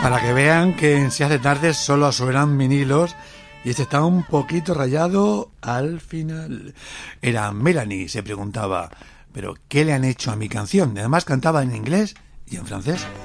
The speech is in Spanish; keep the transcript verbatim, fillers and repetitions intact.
Para que vean que en Si hace tarde solo suenan vinilos y este está un poquito rayado al final. Era Melanie, se preguntaba, ¿pero qué le han hecho a mi canción? Además cantaba en inglés y en francés.